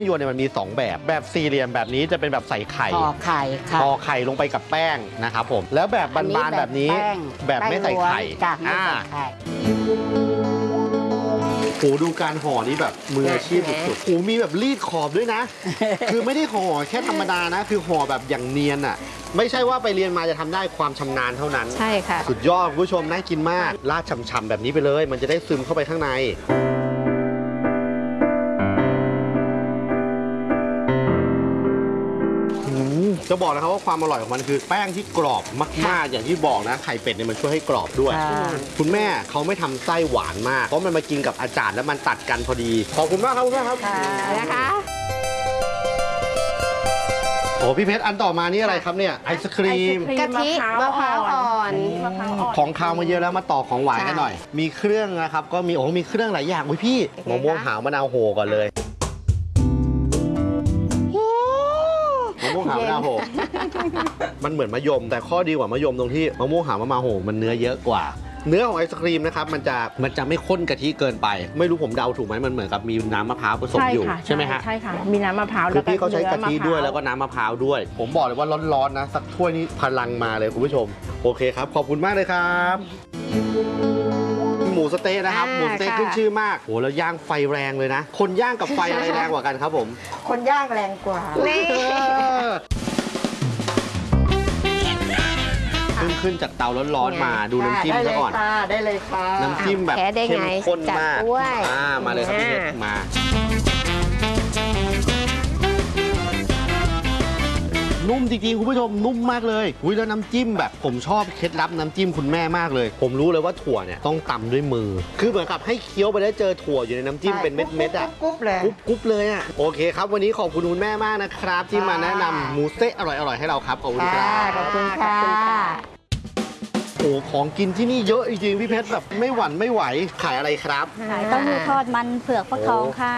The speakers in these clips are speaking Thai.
ยวนเนี่ยมันมี2แบบสี่เหลี่ยมแบบนี้จะเป็นแบบใส่ไข่ห่อไข่ค่ะห่อไข่ลงไปกับแป้งนะครับผมแล้วแบบบานๆแบบนี้แบบไม่ใส่ไข่ไม่ใส่ไข่โหดูการห่อนี้แบบมืออาชีพสุดๆโหมีแบบรีดขอบด้วยนะ คือไม่ได้ห่อแค่ธรรมดานะคือห่อแบบอย่างเนียนอ่ะไม่ใช่ว่าไปเรียนมาจะทำได้ความชำนาญเท่านั้นใช่ค่ะสุดยอดคุณผู้ชมน่ากินมากราดฉ่ำๆแบบนี้ไปเลยมันจะได้ซึมเข้าไปข้างในจะบอกนะครับว่าความอร่อยของมันคือแป้งที่กรอบมากๆอย่างที่บอกนะไข่เป็ดเนี่ยมันช่วยให้กรอบด้วยคุณแม่เขาไม่ทำไส้หวานมากเพราะมันมากินกับอาจารย์แล้วมันตัดกันพอดีขอบคุณมากครับคุณแม่ครับนะคะโอ้พี่เพชรอันต่อมานี่อะไรครับเนี่ยไอศครีมกะทิมะพร้าวอ่อนของคาวมาเยอะแล้วมาต่อของหวานกันหน่อยมีเครื่องนะครับก็มีมีเครื่องหลายอย่างอุ้ยพี่มะม่วงหาวมะนาวโหก่อนเลยมะม่วงหาวมะนาวโหมันเหมือนมะยมแต่ข้อดีกว่ามะยมตรงที่มะม่วงหาวมะนาวโหมันเนื้อเยอะกว่าเนื้อของไอศครีมนะครับมันจะไม่ข้นกะทิเกินไปไม่รู้ผมเดาถูกไหมมันเหมือนกับมีน้ำมะพร้าวผสมอยู่ใช่ไหมฮะใช่ค่ะมีน้ำมะพร้าวคือพี่เขาใช้กะทิด้วยแล้วก็น้ำมะพร้าวด้วยผมบอกเลยว่าร้อนๆนะสักถ้วยนี้พลังมาเลยคุณผู้ชมโอเคครับขอบคุณมากเลยครับหมูสเต๊ะนะครับหมูสเต๊ะขึ้นชื่อมากโหแล้วย่างไฟแรงเลยนะคนย่างกับไฟอะไรแรงกว่ากันครับผมคนย่างแรงกว่าขึ้นจากเตาร้อนๆมาดูน้ำจิ้มซะก่อนได้เลยค่ะน้ำจิ้มแบบเข้มข้นมากมาเลยครับพี่เพชรมานุ่มจริงๆคุณผู้ชมนุ่มมากเลยอุ้ยแล้วน้ำจิ้มแบบผมชอบเคล็ดลับน้ำจิ้มคุณแม่มากเลยผมรู้เลยว่าถั่วเนี่ยต้องตำด้วยมือคือเหมือนกับให้เคี้ยวไปได้เจอถั่วอยู่ในน้ำจิ้มเป็นเม็ดๆอ่ะกรุ๊บเลยกรุ๊บเลยอ่ะโอเคครับวันนี้ขอบคุณคุณแม่มากนะครับที่มาแนะนำหมูสเต๊ะอร่อยๆให้เราครับขอบคุณครับขอบคุณค่ะโอ้ของกินที่นี่เยอะจริงๆพี่เพชรแบบไม่หวั่นไม่ไหวขายอะไรครับขายเต้าหู้ทอดมันเผือกฟักทองค่ะ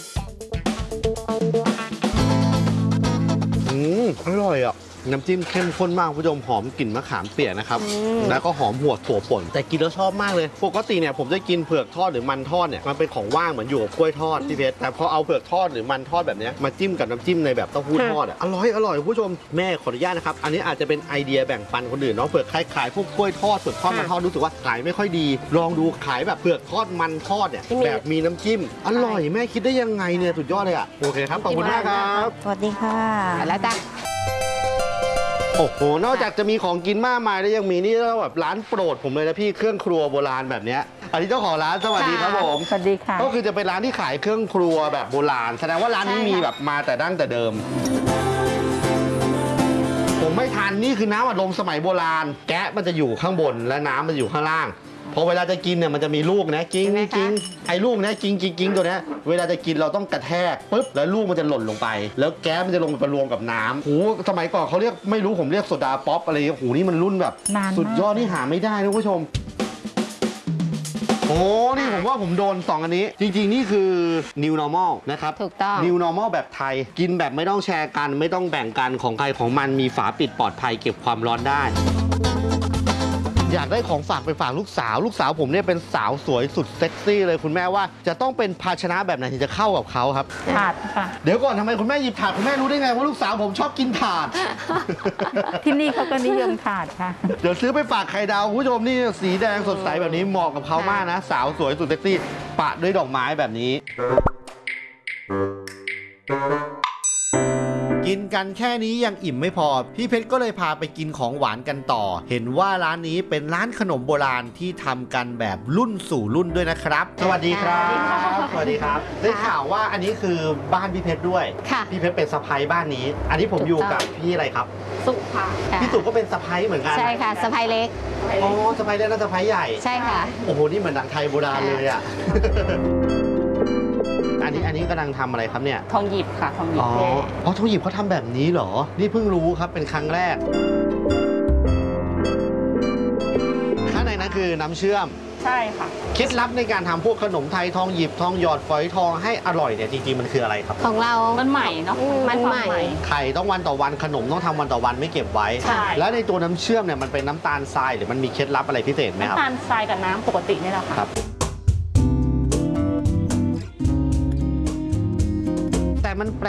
อร่อยอ่ะน้ำจิ้มเข้มข้นมากคุณผู้ชมหอมกลิ่นมะขามเปียกนะครับแล้วก็หอมหัวถั่วป่นแต่กินแล้วชอบมากเลยปกติเนี่ยผมจะกินเผือกทอดหรือมันทอดเนี่ยมันเป็นของว่างเหมือนอยู่กับกล้วยทอดพี่เพชรแต่พอเอาเผือกทอดหรือมันทอดแบบนี้มาจิ้มกับน้ำจิ้มในแบบเต้าหู้ทอดอร่อยคุณผู้ชมแม่ขออนุญาตนะครับอันนี้อาจจะเป็นไอเดียแบ่งปันคนอื่นเนาะเผือกขายพวกกล้วยทอดเผือกทอดมันทอดรู้สึกว่าขายไม่ค่อยดีลองดูขายแบบเผือกทอดมันทอดเนี่ยแบบมีน้ำจิ้มอร่อยแม่คิดได้ยังไงเนี่ยสุดยอดเลยอ่ะโอเคครับขอบคุณมากครับสวัสดีค่ะแล้วจ้ะโอ้โหนอกจากจะมีของกินมากมายแล้วยังมีนี่แบบร้านโปรดผมเลยนะพี่เครื่องครัวโบราณแบบนี้อันนี้เจ้าของร้านสวัสดีครับผมสวัสดีค่ะก็คือจะเป็นร้านที่ขายเครื่องครัวแบบโบราณแสดงว่าร้านนี้มีแบบมาแต่ดั้งแต่เดิมผมไม่ทันนี่คือน้ำอัดลมสมัยโบราณแกะมันจะอยู่ข้างบนและน้ำมันอยู่ข้างล่างพอเวลาจะกินเนี่ยมันจะมีลูกนะกิ้งไอ้ลูกนะกิ้งตัวนี้เวลาจะกินเราต้องกระแทกปุ๊บแล้วลูกมันจะหล่นลงไปแล้วแก๊สมันจะลงไปรวมกับน้ำโหสมัยก่อนเขาเรียกไม่รู้ผมเรียกโซดาป๊อปอะไรโหนี่มันรุ่นแบบสุดยอดนี่หาไม่ได้นะคุณผู้ชมโอ้นี่ผมว่าผมโดน2อันนี้จริงๆนี่คือ New Normal นะครับถูกต้อง New Normal แบบไทยกินแบบไม่ต้องแชร์กันไม่ต้องแบ่งกันของใครของมันมีฝาปิดปลอดภัยเก็บความร้อนได้อยากได้ของฝากไปฝากลูกสาวผมเนี่ยเป็นสาวสวยสุดเซ็กซี่เลยคุณแม่ว่าจะต้องเป็นภาชนะแบบไหนถึงจะเข้ากับเขาครับถาดค่ะเดี๋ยวก่อนทำไมคุณแม่หยิบถาดคุณแม่รู้ได้ไงว่าลูกสาวผมชอบกินถาดที่นี่เขาก็นิยมถาดค่ะเดี๋ยวซื้อไปฝากไข่ดาวคุณผู้ชมนี่สีแดงสดใสแบบนี้เหมาะกับเขามากนะสาวสวยสุดเซ็กซี่ปะด้วยดอกไม้แบบนี้กินกันแค่นี้ยังอิ่มไม่พอพี่เพชรก็เลยพาไปกินของหวานกันต่อเห็นว่าร้านนี้เป็นร้านขนมโบราณที่ทำกันแบบรุ่นสู่รุ่นด้วยนะครับสวัสดีครับสวัสดีครับได้ข่าวว่าอันนี้คือบ้านพี่เพชรด้วยพี่เพชรเป็นสะใภ้บ้านนี้อันนี้ผมอยู่กับพี่อะไรครับสุค่ะพี่สุก็เป็นสะใภ้เหมือนกันใช่ค่ะสะใภ้เล็กอ๋อสะใภ้เล็กและสะใภ้ใหญ่ใช่ค่ะโอ้โหนี่เหมือนหนังไทยโบราณเลยอ่ะอันนี้กำลังทำอะไรครับเนี่ยทองหยิบค่ะทองหยิบอ๋อทองหยิบเขาทำแบบนี้เหรอนี่เพิ่งรู้ครับเป็นครั้งแรกข้างในนั้นคือน้ำเชื่อมใช่ค่ะเคล็ดลับในการทำพวกขนมไทยทองหยิบทองหยอดฝอยทองให้อร่อยเนี่ยจริงๆมันคืออะไรครับของเรามันใหม่เนาะมันใหม่ไข่ต้องวันต่อวันขนมต้องทำวันต่อวันไม่เก็บไว้แล้วในตัวน้ำเชื่อมเนี่ยมันเป็นน้ำตาลทรายหรือมันมีเคล็ดลับอะไรพิเศษไหมครับน้ำตาลทรายกับน้ำปกตินี่แหละค่ะแต่มันแปล